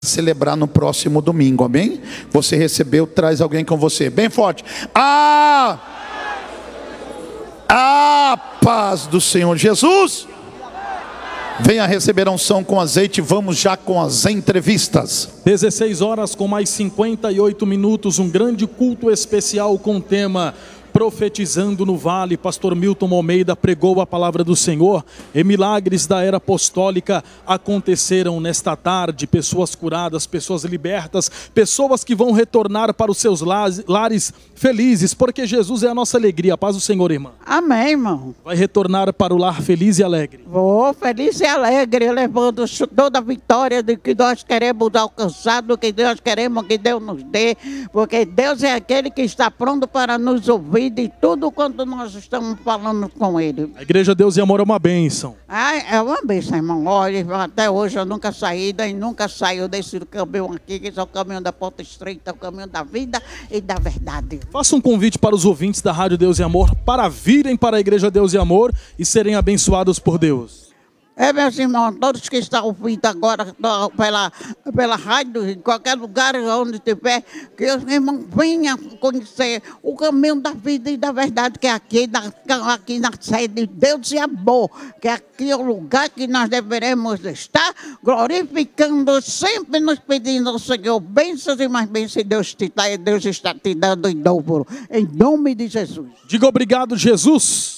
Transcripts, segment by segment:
celebrar no próximo domingo, amém? Você recebeu, traz alguém com você, bem forte. A paz do Senhor Jesus. Venha receber a unção com azeite. Vamos já com as entrevistas. 16 horas com mais 58 minutos, um grande culto especial com o tema Profetizando no Vale. Pastor Milton Almeida pregou a palavra do Senhor e milagres da era apostólica aconteceram nesta tarde. Pessoas curadas, pessoas libertas, pessoas que vão retornar para os seus lares felizes, porque Jesus é a nossa alegria. Paz do Senhor, irmã. Amém, irmão. Vai retornar para o lar feliz e alegre. Vou feliz e alegre, levando toda a vitória de que nós queremos alcançar, do que nós queremos que Deus nos dê, porque Deus é aquele que está pronto para nos ouvir de tudo quanto nós estamos falando com Ele. A Igreja Deus e Amor é uma bênção. É uma bênção, irmão. Olha, até hoje eu nunca saí, e nunca saio desse caminho aqui, que é o caminho da porta estreita, o caminho da vida e da verdade. Faça um convite para os ouvintes da Rádio Deus e Amor para virem para a Igreja Deus e Amor e serem abençoados por Deus. Meus irmãos, todos que estão ouvindo agora pela rádio, em qualquer lugar onde estiver, que os irmãos venham conhecer o caminho da vida e da verdade, que é aqui na sede de Deus e Amor, que aqui é o lugar que nós deveremos estar, glorificando, sempre nos pedindo ao Senhor bênçãos e mais bênçãos, Deus está te dando em dobro, em nome de Jesus. Diga obrigado, Jesus.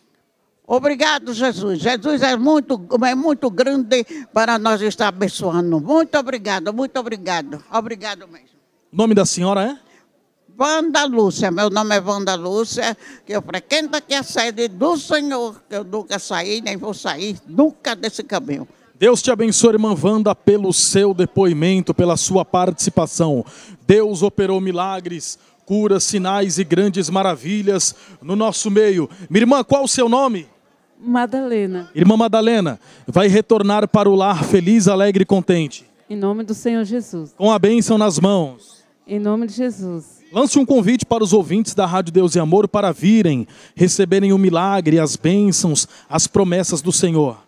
Obrigado, Jesus. Jesus é muito grande para nós estar abençoando. Muito obrigado, muito obrigado. Obrigado mesmo. O nome da senhora é? Wanda Lúcia. Meu nome é Wanda Lúcia, que eu frequento aqui a sede do Senhor, que eu nunca saí, nem vou sair, nunca desse caminho. Deus te abençoe, irmã Wanda, pelo seu depoimento, pela sua participação. Deus operou milagres, curas, sinais e grandes maravilhas no nosso meio. Minha irmã, qual o seu nome? Madalena. Irmã Madalena, vai retornar para o lar feliz, alegre e contente. Em nome do Senhor Jesus. Com a bênção nas mãos. Em nome de Jesus. Lance um convite para os ouvintes da Rádio Deus e Amor para virem, receberem o milagre, as bênçãos, as promessas do Senhor.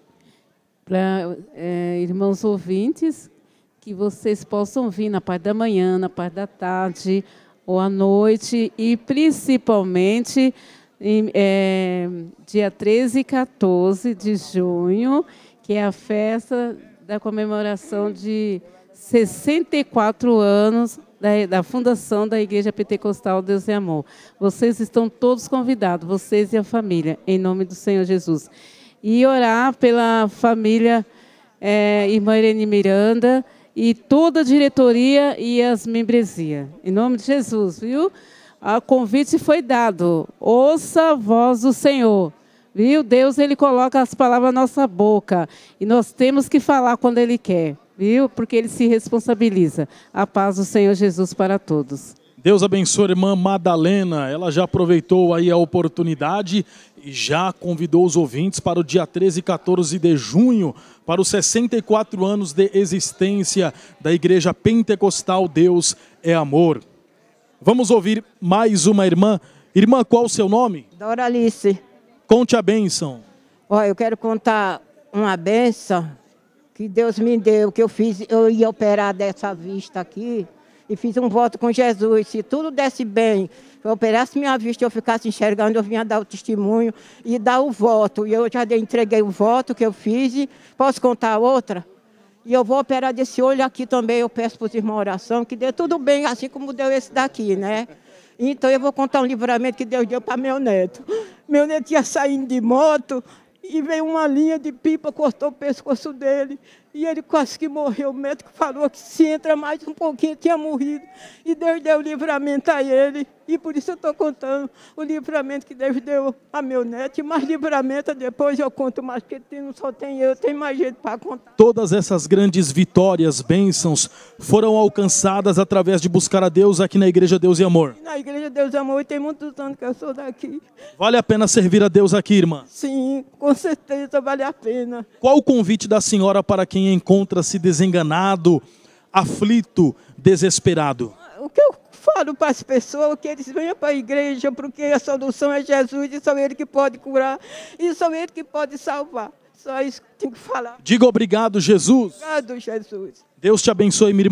Para irmãos ouvintes, que vocês possam vir na parte da manhã, na parte da tarde ou à noite e principalmente dia 13 e 14 de junho, que é a festa da comemoração de 64 anos da fundação da Igreja Pentecostal Deus e Amor. Vocês estão todos convidados, vocês e a família, em nome do Senhor Jesus. E orar pela família irmã Irene Miranda e toda a diretoria e as membresias. Em nome de Jesus, viu? O convite foi dado. Ouça a voz do Senhor. Viu? Deus, Ele coloca as palavras na nossa boca. E nós temos que falar quando Ele quer. Viu? Porque Ele se responsabiliza. A paz do Senhor Jesus para todos. Deus abençoe a irmã Madalena. Ela já aproveitou aí a oportunidade e já convidou os ouvintes para o dia 13 e 14 de junho, para os 64 anos de existência da Igreja Pentecostal Deus é Amor. Vamos ouvir mais uma irmã. Irmã, qual o seu nome? Doralice. Conte a bênção. Olha, eu quero contar uma bênção que Deus me deu, que eu ia operar dessa vista aqui e fiz um voto com Jesus. Se tudo desse bem, eu operasse minha vista e eu ficasse enxergando, eu vinha dar o testemunho e dar o voto. E eu já entreguei o voto que eu fiz. E posso contar outra? E eu vou operar desse olho aqui também, eu peço para os irmãos oração, que dê tudo bem, assim como deu esse daqui, né? Então eu vou contar um livramento que Deus deu para meu neto. Meu neto ia saindo de moto e veio uma linha de pipa, cortou o pescoço dele. E ele quase que morreu. O médico falou que se entra mais um pouquinho, tinha morrido. E Deus deu o livramento a ele. E por isso eu estou contando o livramento que Deus deu a meu neto. E mais livramento depois eu conto mais, porque não só tem eu, tem mais gente para contar. Todas essas grandes vitórias, bênçãos, foram alcançadas através de buscar a Deus aqui na Igreja Deus e Amor. Na Igreja Deus e Amor, tem muitos anos que eu sou daqui. Vale a pena servir a Deus aqui, irmã? Sim, com certeza vale a pena. Qual o convite da senhora para quem encontra-se desenganado, aflito, desesperado? O que eu falo para as pessoas, que eles venham para a igreja, porque a solução é Jesus, e só Ele que pode curar, e só Ele que pode salvar. Só isso que tem que falar. Diga obrigado, Jesus. Obrigado, Jesus. Deus te abençoe, minha irmã.